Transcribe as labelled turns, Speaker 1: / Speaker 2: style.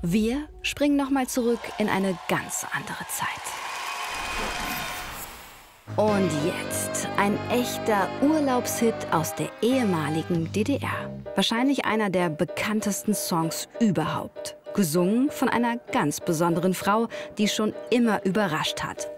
Speaker 1: Wir springen nochmal zurück in eine ganz andere Zeit. Und jetzt ein echter Urlaubshit aus der ehemaligen DDR. Wahrscheinlich einer der bekanntesten Songs überhaupt. Gesungen von einer ganz besonderen Frau, die schon immer überrascht hat.